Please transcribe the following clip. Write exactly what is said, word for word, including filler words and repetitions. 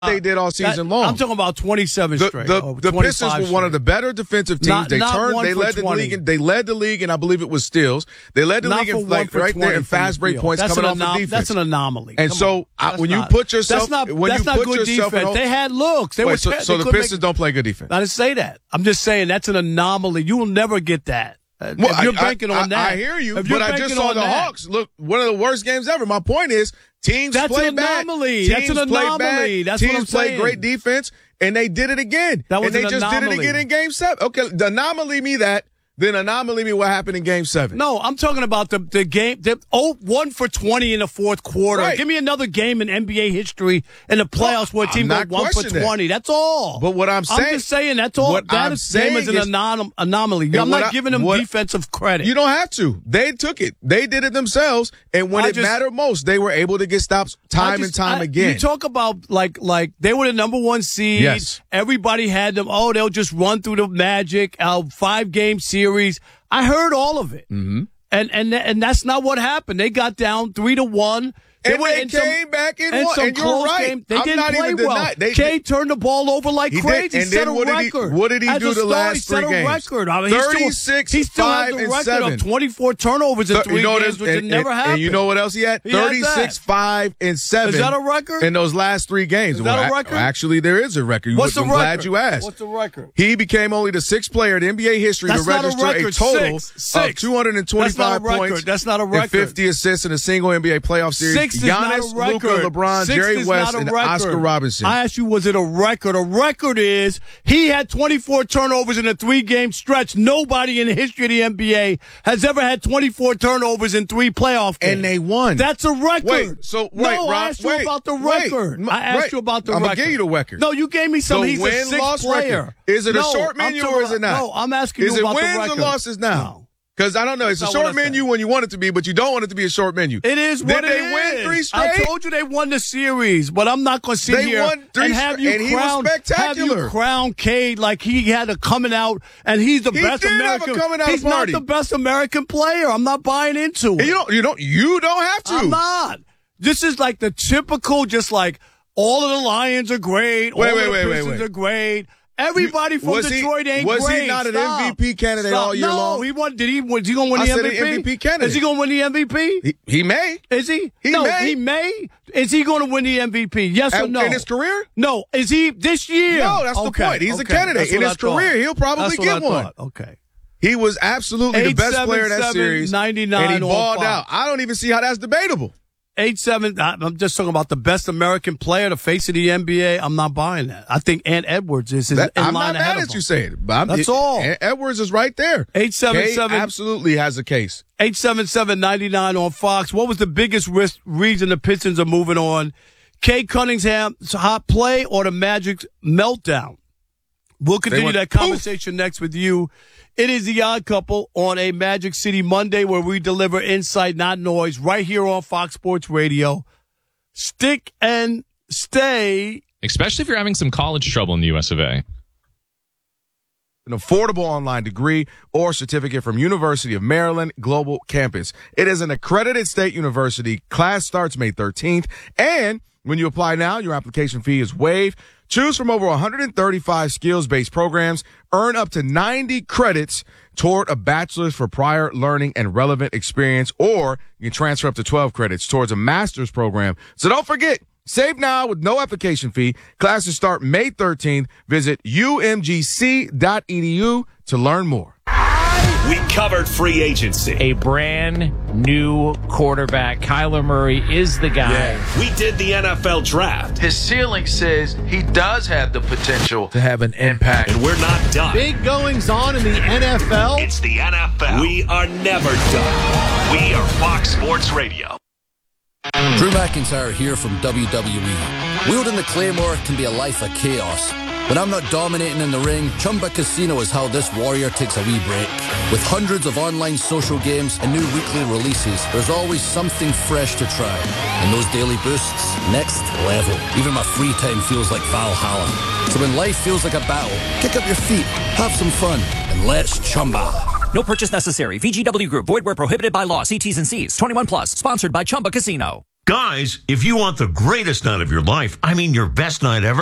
they did all season that, long. I'm talking about twenty-seven the, straight. The, oh, the Pistons were one of the better defensive teams. Not, they not turned. They led the twenty. league. In, they led the league, and I believe it was steals. They led the not league in, like right there in fast break points that's coming off anom- the defense. That's an anomaly. And Come so I, when not, you put yourself, that's not, when that's you not put good yourself defense. in, They had looks. They wait, were. so, Te- so they the Pistons make, don't play good defense. I didn't say that. I'm just saying that's an anomaly. You will never get that. Well, if you're I, banking I, on that. I hear you, if you're but I just saw the that, Hawks look one of the worst games ever. My point is, teams that's play an bad. anomaly. Teams That's an play anomaly. bad. That's teams what I'm play saying. great defense, and they did it again. That was and they an just anomaly. did it again in Game Seven. Okay, the anomaly me that. Then anomaly me what happened in Game Seven. No, I'm talking about the the game. The, oh, one for twenty in the fourth quarter. Right. Give me another game in N B A history in the playoffs well, where a team goes one for twenty. That. That's all. But what I'm saying, I'm just saying that's all. What that I'm is, saying game is an is, anom- anomaly. I'm not I, giving them what, defensive credit. You don't have to. They took it. They did it themselves, and when I it just, mattered most, they were able to get stops time just, and time I, again. You talk about like like they were the number one seed. Yes. Everybody had them. Oh, they'll just run through the Magic. Uh, five game series. I heard all of it, mm-hmm. and and and that's not what happened. They got down three to one. They and they came some, back in and one, some and you're close right. game. They I'm didn't not play even well. denying. They, Kay turned the ball over like he crazy. Did, and he set then a what record. Did he, what did he As do the star, last he set three a games? record. I mean, thirty-six, he still, he still five, has the and record seven. of twenty-four turnovers in Th- three you know games, this, which and, had never and, happened. And you know what else he had? He had thirty-six, five, and seven. Is that a record? In those last three games. Is that well, a record? Actually, there is a record. What's I'm the record? glad you asked. What's the record? He became only the sixth player in N B A history That's to not register a, a, record. total Six. Six. of two hundred twenty-five That's points. That's not a record. And fifty assists in a single N B A playoff series. Six is Giannis, not a record. Luka, LeBron, Six Jerry is West, not a and record. Oscar Robinson. I asked you, was it a record? A record is he had twenty-four turnovers in a three-game stretch. Nobody in the history of the N B A has ever had twenty-four turnovers in three playoff games. And they won. That's a record. Wait, so wait, no, Rob, I asked you wait, about the wait, record. I asked right. you about the I'm record. I'm gonna give you the record. No, you gave me some. The He's a win-loss sixth player. record. Is it a no, short I'm menu talking or is it not? No, I'm asking is you about it the wins record. or losses now? No. Because I don't know. It's That's a not short what I menu said. when you want it to be, but you don't want it to be a short menu. It is Did what it they is. win three straight? I told you they won the series, but I'm not going to sit They here won three and have straight, you and he crown, was spectacular. have you crown Cade like he had a coming out and he's the He best did have a American. coming out he's party. not the best American player. I'm not buying into it. And you don't. You don't. You don't have to. I'm not. This is like the typical, just like all of the Lions are great. Wait, all wait, of the wait, wait, Pistons wait. are great. Everybody from was Detroit he, ain't was great. he not an Stop. M V P candidate Stop. all year no, long? No, he won. Did he? Was he going to win I the said M V P? an M V P candidate. Is he going to win the M V P? He, he may. Is he? He no, may. he may. Is he going to win the M V P? Yes or At- no? In his career? No. Is he this year? No, that's okay. the point. He's okay. a candidate. That's In what his I thought. career, he'll probably That's what get I one. thought. Okay. He was absolutely the best player in that series. ninety-nine and he on balled Fox. out. I don't even see how that's debatable. Eight seven. I'm just talking about the best American player, the face of the N B A. I'm not buying that. I think Ant Edwards is in, That, in I'm line not ahead mad of at him. you saying it. But I'm, That's it, all. Ant Edwards is right there. Eight seven Kay seven absolutely has a case. Eight seven seven ninety nine on Fox. What was the biggest risk, reason the Pistons are moving on? Kay Cunningham's hot play or the Magic's meltdown? We'll continue went that poof. conversation next with you. It is The Odd Couple on a Magic City Monday where we deliver insight, not noise, right here on Fox Sports Radio. Stick and stay. Especially if you're having some college trouble in the U S of A. An affordable online degree or certificate from University of Maryland Global Campus. It is an accredited state university. Class starts May thirteenth. And when you apply now, your application fee is waived. Choose from over one hundred thirty-five skills-based programs. Earn up to ninety credits toward a bachelor's for prior learning and relevant experience, or you can transfer up to twelve credits towards a master's program. So don't forget, save now with no application fee. Classes start May thirteenth. Visit U M G C dot E D U to learn more. We covered free agency. A brand new quarterback. Kyler Murray is the guy. Yeah. We did the N F L draft. His ceiling says he does have the potential to have an impact. And we're not done. Big goings on in the N F L. It's the N F L. We are never done. We are Fox Sports Radio. Drew McIntyre here from W W E. Wielding the Claymore can be a life of chaos. When I'm not dominating in the ring, Chumba Casino is how this warrior takes a wee break. With hundreds of online social games and new weekly releases, there's always something fresh to try. And those daily boosts, next level. Even my free time feels like Valhalla. So when life feels like a battle, kick up your feet, have some fun, and let's Chumba. No purchase necessary. V G W Group. Void where prohibited by law. See T's and C's. twenty-one plus. Sponsored by Chumba Casino. Guys, if you want the greatest night of your life, I mean your best night ever,